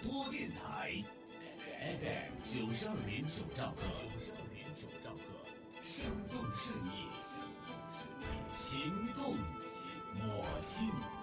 播电台 FM 92.9兆赫，生动适意，情动我心。